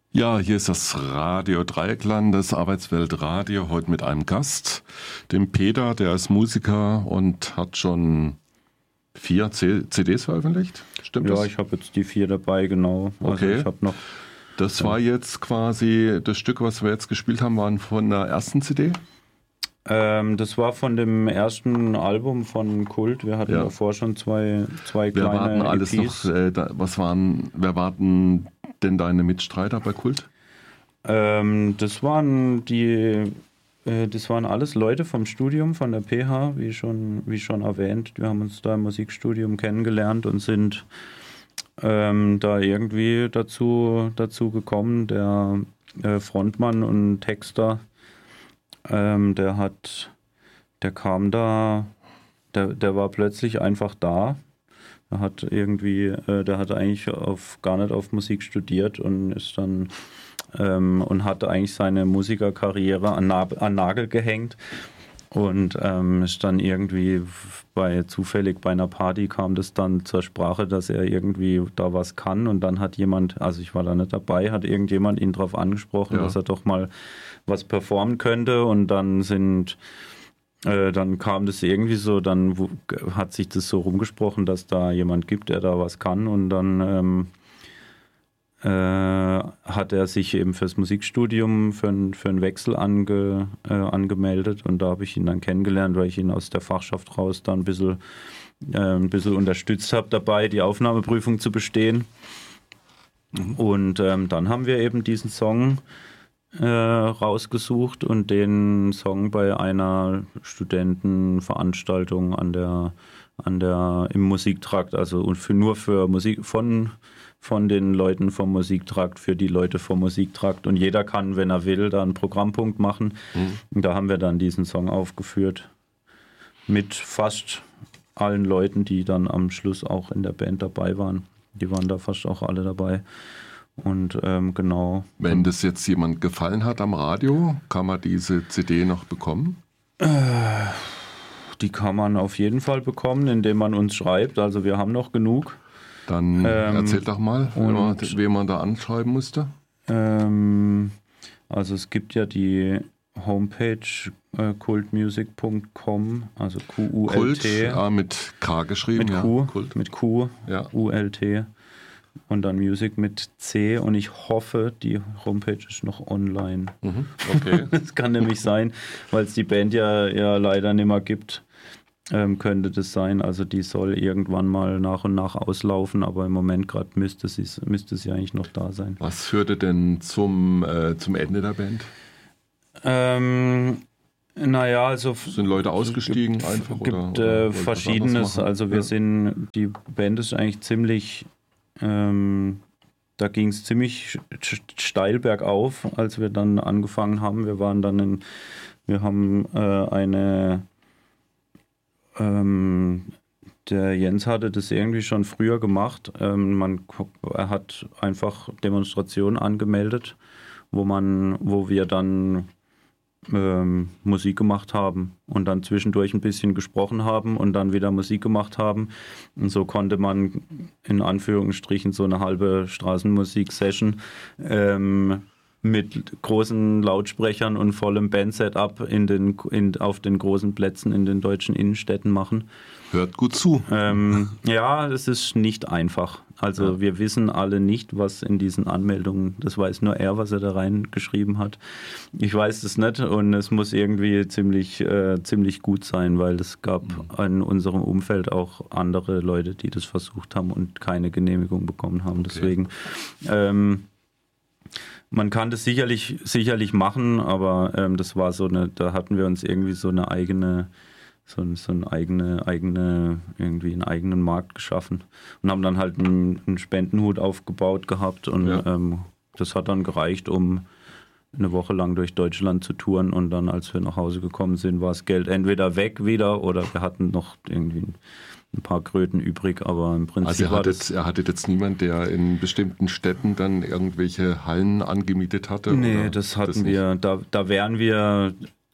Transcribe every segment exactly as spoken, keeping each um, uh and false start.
Ja, hier ist das Radio Dreieckland, das Arbeitsweltradio, heute mit einem Gast, dem Peter, der ist Musiker und hat schon vier C Ds veröffentlicht. Stimmt ja, das? Ja, ich habe jetzt die vier dabei, genau. Okay. Also ich habe noch. Das war jetzt quasi, das Stück, was wir jetzt gespielt haben, waren von der ersten C D? Ähm, das war von dem ersten Album von Kult. Wir hatten ja. davor schon zwei, zwei wer kleine warten alles E Ps. noch, äh, da, was waren, wer warten denn deine Mitstreiter bei Kult? Ähm, das waren die, äh, das waren alles Leute vom Studium, von der P H, wie schon, wie schon erwähnt. Wir haben uns da im Musikstudium kennengelernt und sind ähm, da irgendwie dazu, dazu gekommen. Der äh, Frontmann und Texter, ähm, der hat, der kam da, der, der war plötzlich einfach da. Er hat irgendwie, äh, der hat eigentlich auf, gar nicht auf Musik studiert und ist dann ähm, und hat eigentlich seine Musikerkarriere an, an Nagel gehängt und ähm, ist dann irgendwie bei zufällig bei einer Party kam das dann zur Sprache, dass er irgendwie da was kann und dann hat jemand, also ich war da nicht dabei, hat irgendjemand ihn darauf angesprochen, ja. dass er doch mal was performen könnte und dann sind Äh, dann kam das irgendwie so, dann wo, hat sich das so rumgesprochen, dass da jemand gibt, der da was kann und dann ähm, äh, hat er sich eben fürs Musikstudium für, ein, für einen Wechsel ange, äh, angemeldet und da habe ich ihn dann kennengelernt, weil ich ihn aus der Fachschaft raus da ein bisschen, äh, ein bisschen unterstützt habe dabei, die Aufnahmeprüfung zu bestehen. Mhm. Und ähm, dann haben wir eben diesen Song Äh, rausgesucht und den Song bei einer Studentenveranstaltung an der, an der im Musiktrakt, also und für, nur für Musik von, von den Leuten vom Musiktrakt, für die Leute vom Musiktrakt und jeder kann, wenn er will, da einen Programmpunkt machen. Mhm. Und da haben wir dann diesen Song aufgeführt mit fast allen Leuten, die dann am Schluss auch in der Band dabei waren. Die waren da fast auch alle dabei. Und ähm, genau. Wenn das jetzt jemand gefallen hat am Radio, kann man diese C D noch bekommen? Äh, die kann man auf jeden Fall bekommen, indem man uns schreibt. Also wir haben noch genug. Dann ähm, erzähl doch mal, wen man, wen man da anschreiben musste. Ähm, also es gibt ja die Homepage äh, kultmusic punkt com, also Q U L T. Kult, ah, mit K geschrieben. Mit ja. Q, Kult. mit Q, ja. U L T. Und dann Music mit C und ich hoffe, die Homepage ist noch online. Mhm, okay. Das kann nämlich sein, weil es die Band ja, ja leider nicht mehr gibt, ähm, könnte das sein. Also die soll irgendwann mal nach und nach auslaufen, aber im Moment gerade müsste sie, müsste sie eigentlich noch da sein. Was führte denn zum, äh, zum Ende der Band? Ähm... Naja, also sind Leute ausgestiegen gibt, einfach gibt oder, äh, Verschiedenes. Also wir ja. sind, die Band ist eigentlich ziemlich, ähm, da ging es ziemlich steil bergauf, als wir dann angefangen haben. Wir waren dann in, wir haben äh, eine, ähm, der Jens hatte das irgendwie schon früher gemacht. Ähm, man, er hat einfach Demonstrationen angemeldet, wo man, wo wir dann Ähm, Musik gemacht haben und dann zwischendurch ein bisschen gesprochen haben und dann wieder Musik gemacht haben. Und so konnte man in Anführungsstrichen so eine halbe Straßenmusik-Session ähm, mit großen Lautsprechern und vollem Band-Setup in den, in, auf den großen Plätzen in den deutschen Innenstädten machen. Hört gut zu. Ähm, ja, das ist nicht einfach. Also ja. wir wissen alle nicht, was in diesen Anmeldungen, das weiß nur er, was er da reingeschrieben hat. Ich weiß es nicht und es muss irgendwie ziemlich, äh, ziemlich gut sein, weil es gab mhm. in unserem Umfeld auch andere Leute, die das versucht haben und keine Genehmigung bekommen haben. Okay. Deswegen, ähm, man kann das sicherlich, sicherlich machen, aber ähm, das war so eine, da hatten wir uns irgendwie so eine eigene so, so eine eigene, eigene, irgendwie einen eigenen Markt geschaffen und haben dann halt einen, einen Spendenhut aufgebaut gehabt und ja. ähm, das hat dann gereicht, um eine Woche lang durch Deutschland zu touren und dann, als wir nach Hause gekommen sind, war das Geld entweder weg wieder oder wir hatten noch irgendwie ein paar Kröten übrig, aber im Prinzip also ihr war hattet, das... ihr hattet jetzt niemand, der in bestimmten Städten dann irgendwelche Hallen angemietet hatte? Nee, oder das hatten das wir, da, da wären wir...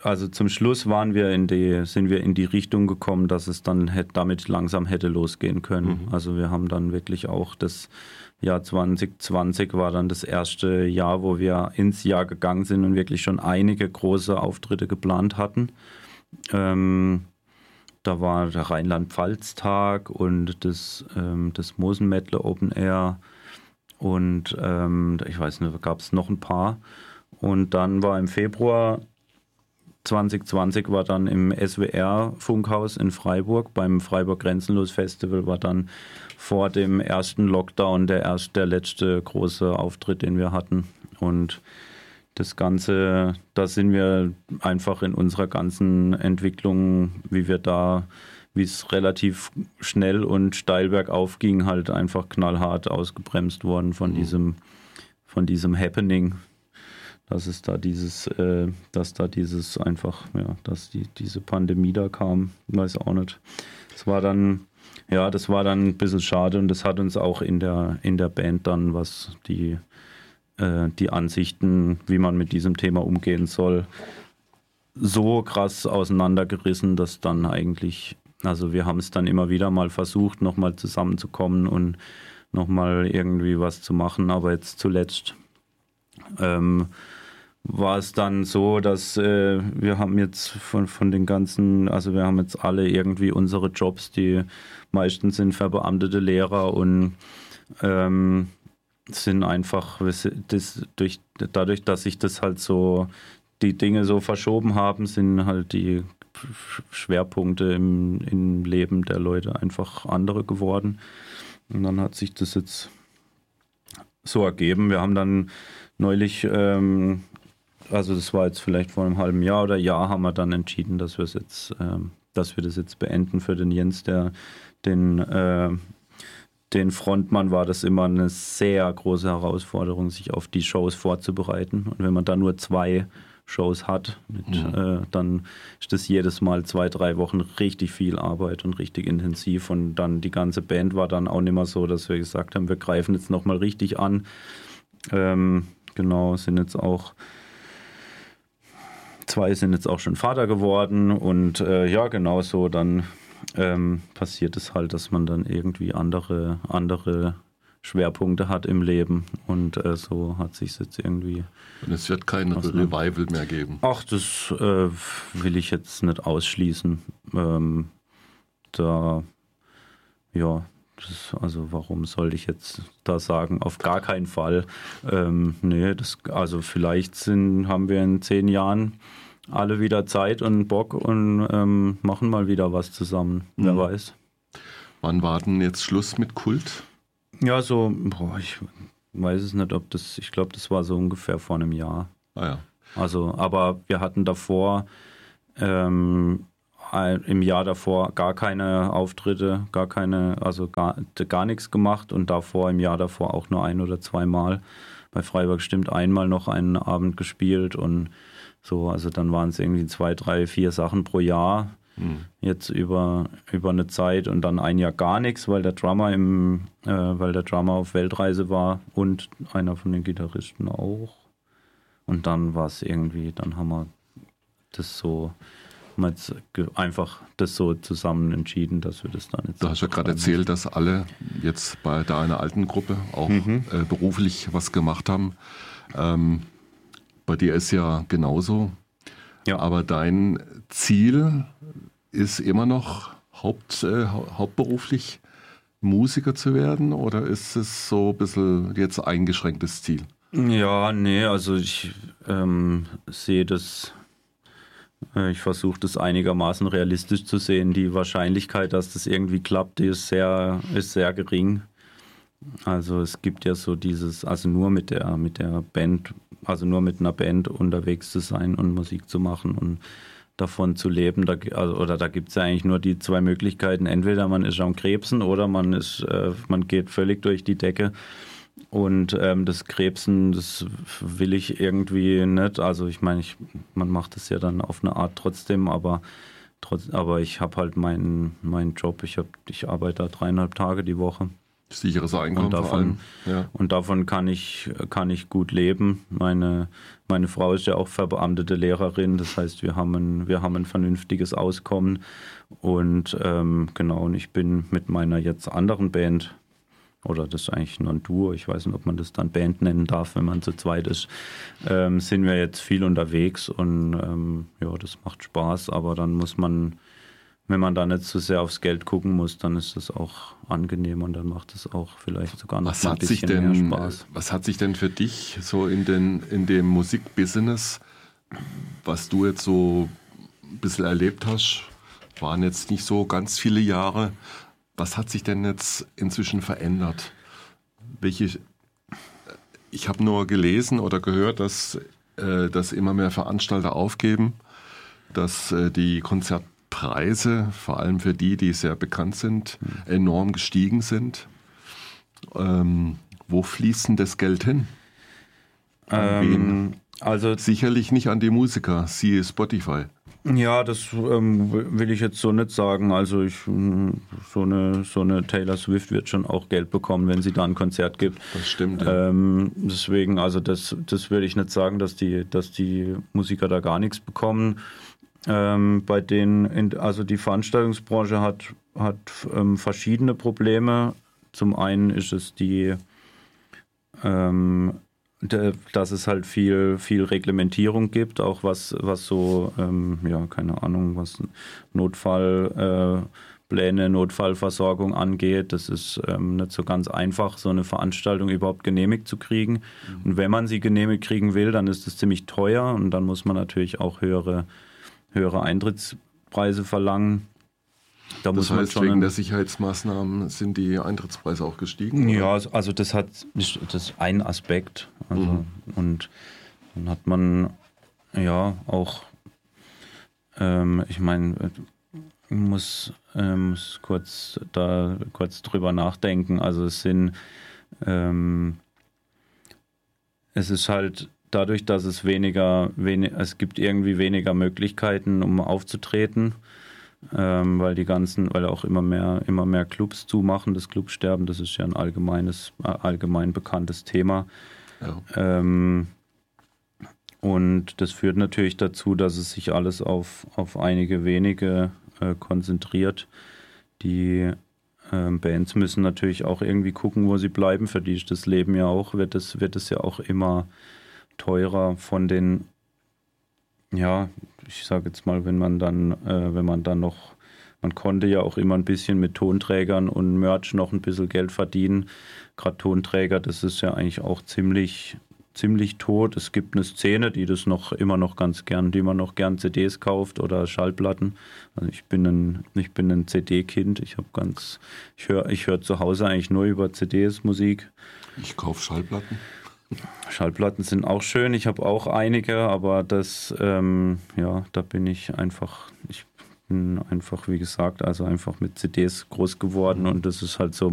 also zum Schluss waren wir in die, sind wir in die Richtung gekommen, dass es dann hätte, damit langsam hätte losgehen können. Mhm. Also wir haben dann wirklich auch das Jahr zwanzig zwanzig war dann das erste Jahr, wo wir ins Jahr gegangen sind und wirklich schon einige große Auftritte geplant hatten. Ähm, da war der Rheinland-Pfalz-Tag und das, ähm, das Mosenmettler Open Air und ähm, ich weiß nicht, da gab es noch ein paar. Und dann war im Februar zwanzig zwanzig war dann im S W R-Funkhaus in Freiburg beim Freiburg Grenzenlos Festival war dann vor dem ersten Lockdown der erste, der letzte große Auftritt, den wir hatten. Und das Ganze, da sind wir einfach in unserer ganzen Entwicklung, wie wir da, wie es relativ schnell und steil bergauf ging, halt einfach knallhart ausgebremst worden von mhm. diesem, von diesem Happening. Dass es da dieses, äh, dass da dieses einfach, ja, dass die, diese Pandemie da kam, weiß auch nicht. Das war dann, ja, das war dann ein bisschen schade und das hat uns auch in der, in der Band dann, was die, äh, die Ansichten, wie man mit diesem Thema umgehen soll, so krass auseinandergerissen, dass dann eigentlich, also wir haben es dann immer wieder mal versucht, nochmal zusammenzukommen und nochmal irgendwie was zu machen, aber jetzt zuletzt ähm, war es dann so, dass äh, wir haben jetzt von, von den ganzen, also wir haben jetzt alle irgendwie unsere Jobs, die meistens sind verbeamtete Lehrer und ähm, sind einfach, das, durch, dadurch, dass sich das halt so, die Dinge so verschoben haben, sind halt die Schwerpunkte im, im Leben der Leute einfach andere geworden. Und dann hat sich das jetzt so ergeben. Wir haben dann neulich, ähm, also das war jetzt vielleicht vor einem halben Jahr oder Jahr, haben wir dann entschieden, dass wir es jetzt, ähm, dass wir das jetzt beenden. Für den Jens, der den, äh, den Frontmann, war das immer eine sehr große Herausforderung, sich auf die Shows vorzubereiten. Und wenn man da nur zwei Shows hat, mit, mhm. äh, dann ist das jedes Mal zwei, drei Wochen richtig viel Arbeit und richtig intensiv. Und dann die ganze Band war dann auch nicht mehr so, dass wir gesagt haben, wir greifen jetzt nochmal richtig an. Ähm, genau, sind jetzt auch zwei sind jetzt auch schon Vater geworden und äh, ja, genau so, dann ähm, passiert es halt, dass man dann irgendwie andere, andere Schwerpunkte hat im Leben und äh, so hat sich jetzt irgendwie... Und es wird kein Revival mehr geben. Ach, das äh, will ich jetzt nicht ausschließen. Ähm, da, ja, das, also warum soll ich jetzt da sagen, auf gar keinen Fall. Ähm, nee, das, also vielleicht sind, haben wir in zehn Jahren alle wieder Zeit und Bock und ähm, machen mal wieder was zusammen, mhm. wer weiß. Wann war denn jetzt Schluss mit Kult? Ja, so, boah, ich weiß es nicht, ob das, ich glaube, das war so ungefähr vor einem Jahr. Ah ja. Also, aber wir hatten davor, ähm, im Jahr davor gar keine Auftritte, gar keine, also gar, gar nichts gemacht und davor, im Jahr davor auch nur ein oder zweimal. Bei Freiburg stimmt einmal noch einen Abend gespielt und so, also dann waren es irgendwie zwei, drei, vier Sachen pro Jahr. Hm. Jetzt über, über eine Zeit und dann ein Jahr gar nichts, weil der Drummer im, äh, weil der Drummer auf Weltreise war und einer von den Gitarristen auch. Und dann war es irgendwie, dann haben wir das so, haben wir jetzt einfach das so zusammen entschieden, dass wir das dann jetzt. Du hast ja gerade erzählt, dass alle jetzt bei deiner alten Gruppe auch mhm. äh, beruflich was gemacht haben. Ähm, bei dir ist ja genauso. Ja. Aber dein Ziel ist immer noch Haupt, äh, hauptberuflich Musiker zu werden oder ist es so ein bisschen jetzt eingeschränktes Ziel? Ja, nee, also ich ähm, sehe das, äh, ich versuche das einigermaßen realistisch zu sehen. Die Wahrscheinlichkeit, dass das irgendwie klappt, die ist sehr, ist sehr gering. Also es gibt ja so dieses, also nur mit der, mit der Band, also nur mit einer Band unterwegs zu sein und Musik zu machen und davon zu leben, da, also, oder da gibt es ja eigentlich nur die zwei Möglichkeiten, entweder man ist am Krebsen oder man ist, äh, man geht völlig durch die Decke und ähm, das Krebsen, das will ich irgendwie nicht, also ich meine, ich, man macht das ja dann auf eine Art trotzdem, aber trotz, aber ich habe halt meinen meinen Job, ich, hab, ich arbeite da dreieinhalb Tage die Woche. Sicheres Einkommen und davon, vor allem. Ja. Und davon kann ich, kann ich gut leben. Meine, meine Frau ist ja auch verbeamtete Lehrerin, das heißt, wir haben ein, wir haben ein vernünftiges Auskommen. Und ähm, genau, und ich bin mit meiner jetzt anderen Band, oder das ist eigentlich nur ein Duo, ich weiß nicht, ob man das dann Band nennen darf, wenn man zu zweit ist, ähm, sind wir jetzt viel unterwegs und ähm, ja, das macht Spaß, aber dann muss man, wenn man da nicht zu sehr aufs Geld gucken muss, dann ist das auch angenehm und dann macht es auch vielleicht sogar noch was mal ein hat bisschen sich denn, mehr Spaß. Was hat sich denn für dich so in, den, in dem Musikbusiness, was du jetzt so ein bisschen erlebt hast, waren jetzt nicht so ganz viele Jahre, was hat sich denn jetzt inzwischen verändert? Welche, ich habe nur gelesen oder gehört, dass, äh, dass immer mehr Veranstalter aufgeben, dass äh, die Konzertpreise, vor allem für die, die sehr bekannt sind, enorm gestiegen sind. Ähm, wo fließt denn das Geld hin? An wen? Also Sicherlich nicht an die Musiker, siehe Spotify. Ja, das ähm, will ich jetzt so nicht sagen. Also ich, so eine, so eine Taylor Swift wird schon auch Geld bekommen, wenn sie da ein Konzert gibt. Das stimmt. Ja. Ähm, deswegen, also das, das will ich nicht sagen, dass die, dass die Musiker da gar nichts bekommen. Ähm, bei denen, also die Veranstaltungsbranche hat, hat ähm, verschiedene Probleme. Zum einen ist es die ähm, dass es halt viel, viel Reglementierung gibt, auch was, was so, ähm, ja, keine Ahnung, was Notfallpläne, äh, Notfallversorgung angeht. Das ist ähm, nicht so ganz einfach, so eine Veranstaltung überhaupt genehmigt zu kriegen. Mhm. Und wenn man sie genehmigt kriegen will, dann ist es ziemlich teuer und dann muss man natürlich auch höhere, höhere Eintrittspreise verlangen. Da das muss heißt, man schon wegen der Sicherheitsmaßnahmen sind die Eintrittspreise auch gestiegen? Oder? Ja, also das hat das ist ein Aspekt. Also, mhm. Und dann hat man ja auch, ähm, ich meine, ich muss, äh, muss kurz da kurz drüber nachdenken. Also es sind, ähm, es ist halt dadurch, dass es weniger, wenig, es gibt irgendwie weniger Möglichkeiten, um aufzutreten. Ähm, weil die ganzen, weil auch immer mehr, immer mehr Clubs zumachen, das Clubsterben, das ist ja ein allgemeines, allgemein bekanntes Thema. Ja. Ähm, und das führt natürlich dazu, dass es sich alles auf, auf einige wenige äh, konzentriert. Die äh, Bands müssen natürlich auch irgendwie gucken, wo sie bleiben. Für die ist das Leben ja auch, wird es, wird es ja auch immer teurer von den, ja, ich sage jetzt mal, wenn man dann, äh, wenn man dann noch, man konnte ja auch immer ein bisschen mit Tonträgern und Merch noch ein bisschen Geld verdienen. Gerade Tonträger, das ist ja eigentlich auch ziemlich, ziemlich tot. Es gibt eine Szene, die das noch immer noch ganz gern, die immer noch gern C Ds kauft oder Schallplatten. Also ich bin ein, ich bin ein C D-Kind. Ich habe ganz, ich höre, ich höre zu Hause eigentlich nur über C Ds Musik. Ich kaufe Schallplatten. Schallplatten sind auch schön, ich habe auch einige, aber das, ähm, ja, da bin ich einfach, ich bin einfach, wie gesagt, also einfach mit C Ds groß geworden und das ist halt so